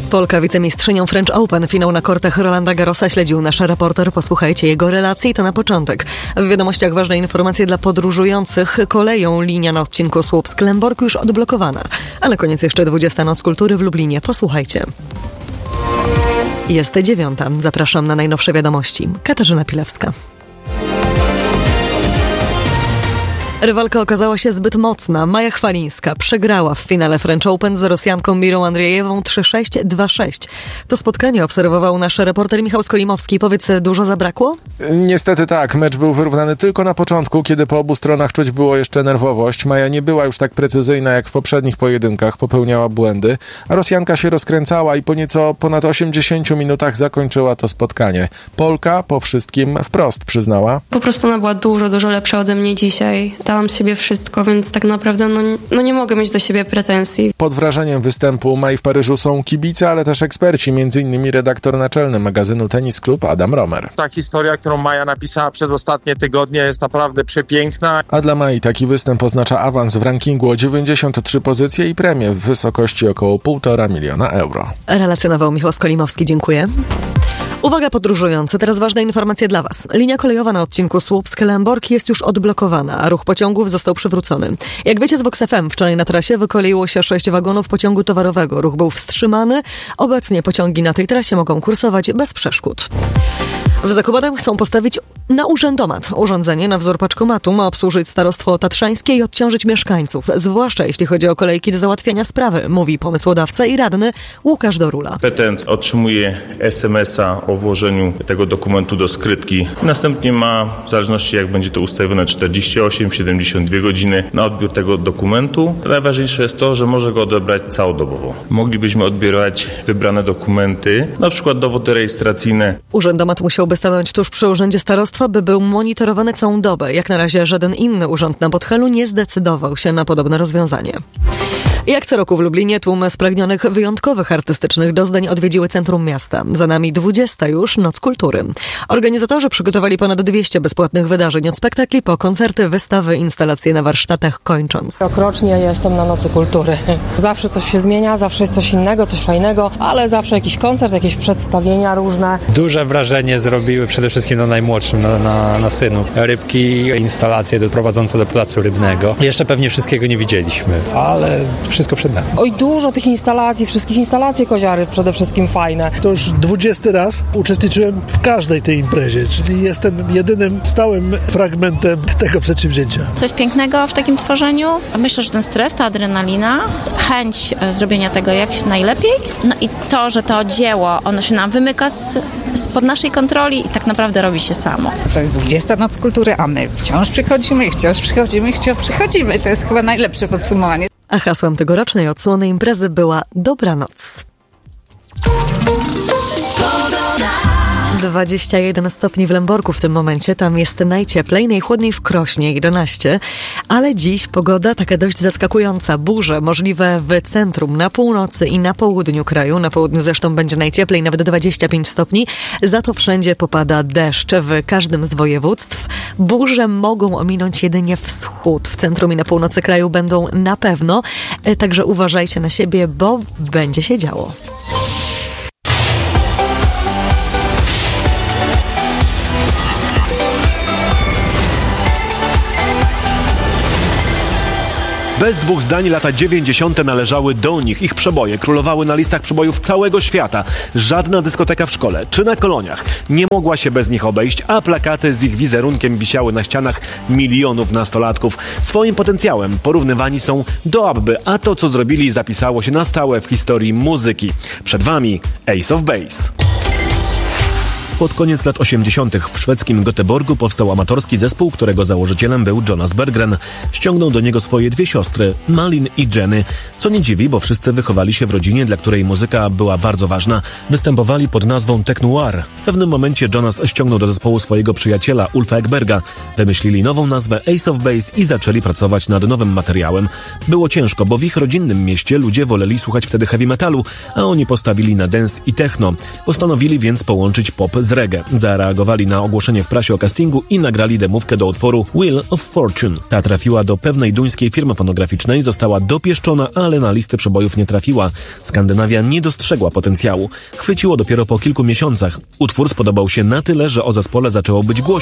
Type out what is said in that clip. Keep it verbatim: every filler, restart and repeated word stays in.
Polka wicemistrzynią French Open. Finał na kortach Rolanda Garrosa śledził nasz reporter. Posłuchajcie jego relacji. To na początek. W wiadomościach ważne informacje dla podróżujących koleją. Linia na odcinku Słupsk-Lęborg już odblokowana. A na koniec jeszcze dwudziesta Noc Kultury w Lublinie. Posłuchajcie. Jest dziewiąta. Zapraszam na najnowsze wiadomości. Katarzyna Pilewska. Rywalka okazała się zbyt mocna. Maja Chwalińska przegrała w finale French Open z Rosjanką Mirą Andrzejewą trzy sześć dwa sześć. To spotkanie obserwował nasz reporter Michał Skolimowski. Powiedz, dużo zabrakło? Niestety tak. Mecz był wyrównany tylko na początku, kiedy po obu stronach czuć było jeszcze nerwowość. Maja nie była już tak precyzyjna jak w poprzednich pojedynkach, popełniała błędy, a Rosjanka się rozkręcała i po nieco ponad osiemdziesięciu minutach zakończyła to spotkanie. Polka po wszystkim wprost przyznała: po prostu ona była dużo, dużo lepsza ode mnie dzisiaj. Dałam z siebie wszystko, więc tak naprawdę no, no nie mogę mieć do siebie pretensji. Pod wrażeniem występu Mai w Paryżu są kibice, ale też eksperci, między innymi redaktor naczelny magazynu Tennis Club Adam Romer. Ta historia, którą Maja napisała przez ostatnie tygodnie, jest naprawdę przepiękna. A dla Mai taki występ oznacza awans w rankingu o dziewięćdziesiąt trzy pozycje i premię w wysokości około półtora miliona euro. Relacjonował Michał Skolimowski. Dziękuję. Uwaga podróżujący, teraz ważna informacja dla Was. Linia kolejowa na odcinku Słupsk-Lęborg jest już odblokowana, a ruch pociągów został przywrócony. Jak wiecie z Vox F M, wczoraj na trasie wykoleiło się sześć wagonów pociągu towarowego. Ruch był wstrzymany. Obecnie pociągi na tej trasie mogą kursować bez przeszkód. W Zakopanem chcą postawić na urzędomat. Urządzenie na wzór paczkomatu ma obsłużyć starostwo tatrzańskie i odciążyć mieszkańców, zwłaszcza jeśli chodzi o kolejki do załatwiania sprawy, mówi pomysłodawca i radny Łukasz Dorula. Petent otrzymuje es em es a o włożeniu tego dokumentu do skrytki. Następnie ma, w zależności jak będzie to ustawione, czterdzieści osiem siedemdziesiąt dwie godziny na odbiór tego dokumentu. Najważniejsze jest to, że może go odebrać całodobowo. Moglibyśmy odbierać wybrane dokumenty, na przykład dowody rejestracyjne. Urzędomat musiałby stanąć tuż przy urzędzie starostwa, by był monitorowany całą dobę. Jak na razie żaden inny urząd na Podhelu nie zdecydował się na podobne rozwiązanie. Jak co roku w Lublinie tłum spragnionych wyjątkowych artystycznych doznań odwiedziły centrum miasta. Za nami dwudziesta już Noc Kultury. Organizatorzy przygotowali ponad dwieście bezpłatnych wydarzeń, od spektakli po koncerty, wystawy, instalacje na warsztatach, kończąc. Rokrocznie jestem na Nocy Kultury. Zawsze coś się zmienia, zawsze jest coś innego, coś fajnego, ale zawsze jakiś koncert, jakieś przedstawienia różne. Duże wrażenie zrobiły przede wszystkim na najmłodszym, na, na, na synu. Rybki, instalacje prowadzące do placu rybnego. Jeszcze pewnie wszystkiego nie widzieliśmy, ale wszystko przed nami. Oj, dużo tych instalacji, wszystkich instalacji Koziary przede wszystkim fajne. To już dwudziesty raz uczestniczyłem w każdej tej imprezie, czyli jestem jedynym stałym fragmentem tego przedsięwzięcia. Coś pięknego w takim tworzeniu. Myślę, że ten stres, ta adrenalina, chęć zrobienia tego jak najlepiej, no i to, że to dzieło, ono się nam wymyka z, spod naszej kontroli i tak naprawdę robi się samo. To jest dwudziesta Noc Kultury, a my wciąż przychodzimy i wciąż przychodzimy i wciąż przychodzimy. To jest chyba najlepsze podsumowanie. A hasłem tegorocznej odsłony imprezy była Dobranoc. dwadzieścia jeden stopni w Lęborku w tym momencie, tam jest najcieplej, najchłodniej w Krośnie jedenaście, ale dziś pogoda taka dość zaskakująca. Burze możliwe w centrum, na północy i na południu kraju. Na południu zresztą będzie najcieplej, nawet dwadzieścia pięć stopni. Za to wszędzie popada deszcz w każdym z województw. Burze mogą ominąć jedynie wschód. W centrum i na północy kraju będą na pewno, także uważajcie na siebie, bo będzie się działo. Bez dwóch zdań lata dziewięćdziesiąte należały do nich. Ich przeboje królowały na listach przebojów całego świata. Żadna dyskoteka w szkole czy na koloniach nie mogła się bez nich obejść, a plakaty z ich wizerunkiem wisiały na ścianach milionów nastolatków. Swoim potencjałem porównywani są do Abby, a to, co zrobili, zapisało się na stałe w historii muzyki. Przed Wami Ace of Base. Pod koniec lat osiemdziesiątych w szwedzkim Göteborgu powstał amatorski zespół, którego założycielem był Jonas Berggren. Ściągnął do niego swoje dwie siostry, Malin i Jenny. Co nie dziwi, bo wszyscy wychowali się w rodzinie, dla której muzyka była bardzo ważna. Występowali pod nazwą Tech Noir. W pewnym momencie Jonas ściągnął do zespołu swojego przyjaciela Ulfa Ekberga. Wymyślili nową nazwę Ace of Base i zaczęli pracować nad nowym materiałem. Było ciężko, bo w ich rodzinnym mieście ludzie woleli słuchać wtedy heavy metalu, a oni postawili na dance i techno. Postanowili więc połączyć pop z z reggae. Zareagowali na ogłoszenie w prasie o castingu i nagrali demówkę do utworu Wheel of Fortune. Ta trafiła do pewnej duńskiej firmy fonograficznej, została dopieszczona, ale na listę przebojów nie trafiła. Skandynawia nie dostrzegła potencjału. Chwyciło dopiero po kilku miesiącach. Utwór spodobał się na tyle, że o zespole zaczęło być głośno.